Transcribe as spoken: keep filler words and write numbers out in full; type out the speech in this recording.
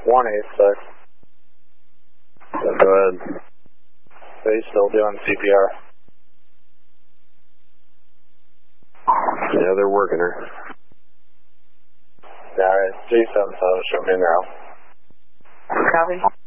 one eight six. Go ahead. Are you still doing C P R? Yeah, they're working her. Yeah, alright. G seven seven, show me now. Copy.